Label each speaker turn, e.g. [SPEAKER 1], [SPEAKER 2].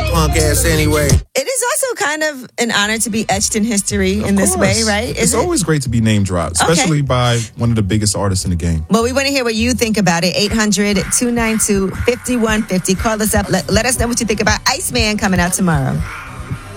[SPEAKER 1] punk ass anyway.
[SPEAKER 2] It is also kind of an honor to be etched in history in this way, right?
[SPEAKER 3] It's always great to be name dropped, especially by one of the biggest artists in the game.
[SPEAKER 2] Well, we want to hear what you think about it. 800-292-5150. Call us up. Let us know what you think about Iceman coming out tomorrow.